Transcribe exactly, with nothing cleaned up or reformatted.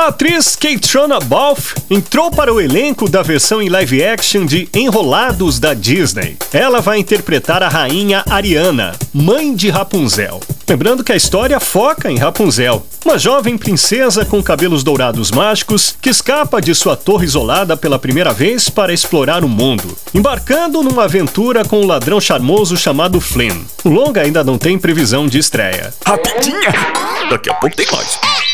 A atriz Caitriona Balfe entrou para o elenco da versão em live action de Enrolados da Disney. Ela vai interpretar a rainha Ariana, mãe de Rapunzel. Lembrando que a história foca em Rapunzel, uma jovem princesa com cabelos dourados mágicos que escapa de sua torre isolada pela primeira vez para explorar o mundo, embarcando numa aventura com um ladrão charmoso chamado Flynn. O longa ainda não tem previsão de estreia. Rapidinha! Daqui a pouco tem mais.